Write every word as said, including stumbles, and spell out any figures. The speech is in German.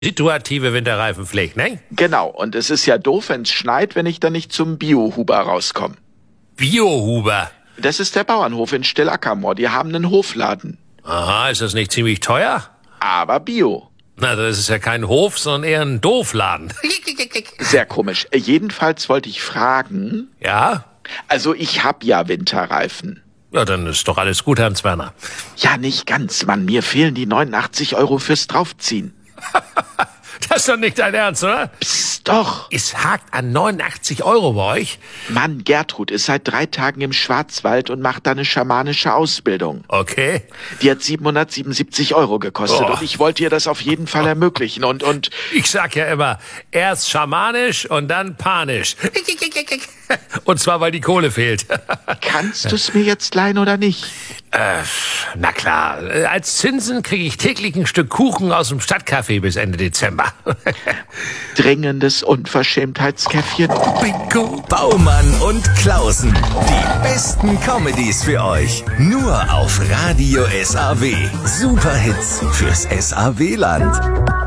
Situative Winterreifenpflege, ne? Genau, und es ist ja doof, wenn's schneit, wenn ich dann nicht zum Biohuber rauskomme. Biohuber? Das ist der Bauernhof in Stillackermoor. Die haben einen Hofladen. Aha, ist das nicht ziemlich teuer? Aber Bio. Na, das ist ja kein Hof, sondern eher ein Doofladen. Sehr komisch. Jedenfalls wollte ich fragen... Ja? Also ich hab ja Winterreifen. Ja, dann ist doch alles gut, Hans Werner. Ja, nicht ganz, Mann. Mir fehlen die neunundachtzig Euro fürs Draufziehen. Das ist doch nicht dein Ernst, oder? Psst, doch. Es hakt an neunundachtzig Euro bei euch? Mann, Gertrud ist seit drei Tagen im Schwarzwald und macht da eine schamanische Ausbildung. Okay. Die hat siebenhundertsiebenundsiebzig Euro gekostet Oh. und ich wollte ihr das auf jeden Fall ermöglichen und, und... Ich sag ja immer, erst schamanisch und dann panisch. Und zwar, weil die Kohle fehlt. Kannst du's mir jetzt leihen oder nicht? Äh, na klar, als Zinsen kriege ich täglich ein Stück Kuchen aus dem Stadtcafé bis Ende Dezember. Dringendes Unverschämtheitskäffchen. Bingo. Baumann und Klausen. Die besten Comedies für euch. Nur auf Radio S A W. Superhits fürs S A W-Land.